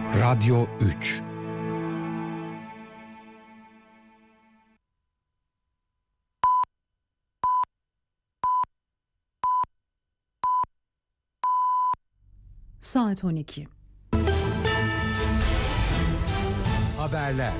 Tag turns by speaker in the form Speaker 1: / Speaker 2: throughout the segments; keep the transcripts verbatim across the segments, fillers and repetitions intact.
Speaker 1: Radyo üç.
Speaker 2: Saat on iki.
Speaker 1: Haberler.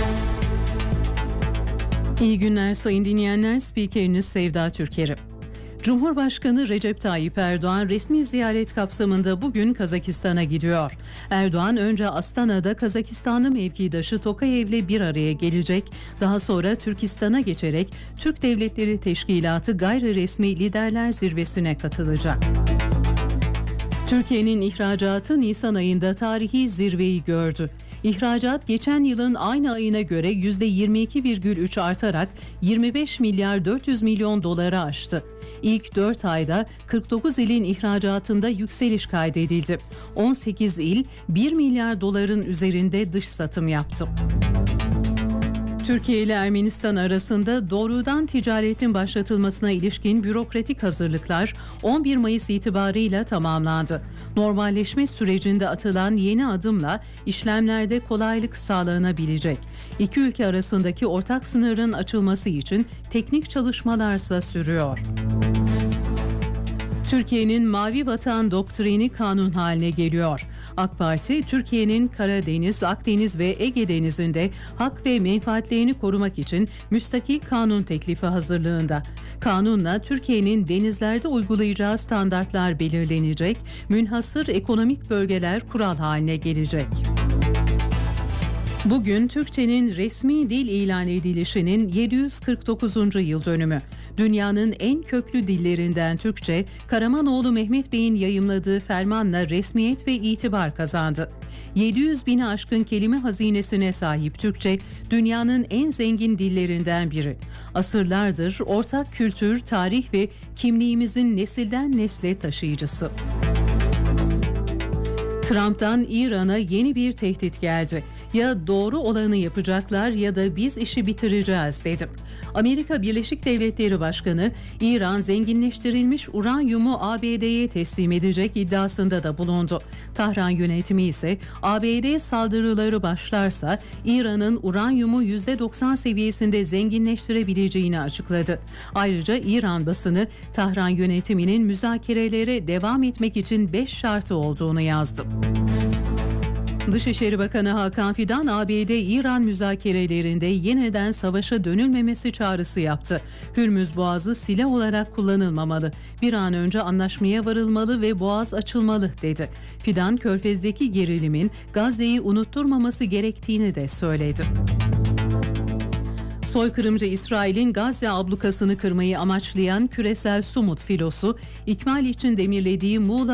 Speaker 2: İyi günler sayın dinleyenler. Spikeriniz Sevda Türker'i. Cumhurbaşkanı Recep Tayyip Erdoğan resmi ziyaret kapsamında bugün Kazakistan'a gidiyor. Erdoğan önce Astana'da Kazakistanlı mevkidaşı Tokayev'le bir araya gelecek. Daha sonra Türkistan'a geçerek Türk Devletleri Teşkilatı gayri resmi liderler zirvesine katılacak. Türkiye'nin ihracatı Nisan ayında tarihi zirveyi gördü. İhracat geçen yılın aynı ayına göre yüzde yirmi iki virgül üç artarak yirmi beş milyar dört yüz milyon doları aştı. İlk dört ayda kırk dokuz ilin ihracatında yükseliş kaydedildi. on sekiz il bir milyar doların üzerinde dış satım yaptı. Türkiye ile Ermenistan arasında doğrudan ticaretin başlatılmasına ilişkin bürokratik hazırlıklar on bir Mayıs itibarıyla tamamlandı. Normalleşme sürecinde atılan yeni adımla işlemlerde kolaylık sağlanabilecek. İki ülke arasındaki ortak sınırın açılması için teknik çalışmalarsa sürüyor. Türkiye'nin Mavi Vatan doktrini kanun haline geliyor. AK Parti, Türkiye'nin Karadeniz, Akdeniz ve Ege Denizi'nde hak ve menfaatlerini korumak için müstakil kanun teklifi hazırlığında. Kanunla Türkiye'nin denizlerde uygulayacağı standartlar belirlenecek, münhasır ekonomik bölgeler kural haline gelecek. Bugün Türkçenin resmi dil ilan edilişinin yedi yüz kırk dokuzuncu yıl dönümü. Dünyanın en köklü dillerinden Türkçe, Karamanoğlu Mehmet Bey'in yayımladığı fermanla resmiyet ve itibar kazandı. yedi yüz bini aşkın kelime hazinesine sahip Türkçe, dünyanın en zengin dillerinden biri. Asırlardır ortak kültür, tarih ve kimliğimizin nesilden nesle taşıyıcısı. Trump'tan İran'a yeni bir tehdit geldi. Ya doğru olanı yapacaklar ya da biz işi bitireceğiz dedi. Amerika Birleşik Devletleri Başkanı İran zenginleştirilmiş uranyumu A B D'ye teslim edecek iddiasında da bulundu. Tahran yönetimi ise A B D saldırıları başlarsa İran'ın uranyumu yüzde doksan seviyesinde zenginleştirebileceğini açıkladı. Ayrıca İran basını Tahran yönetiminin müzakerelere devam etmek için beş şartı olduğunu yazdı. Dışişleri Bakanı Hakan Fidan, A B D-İran müzakerelerinde yeniden savaşa dönülmemesi çağrısı yaptı. Hürmüz Boğazı silah olarak kullanılmamalı, bir an önce anlaşmaya varılmalı ve boğaz açılmalı dedi. Fidan, Körfez'deki gerilimin Gazze'yi unutturmaması gerektiğini de söyledi. Soykırımcı İsrail'in Gazze ablukasını kırmayı amaçlayan küresel Sumut filosu, ikmal için demirlediği Muğla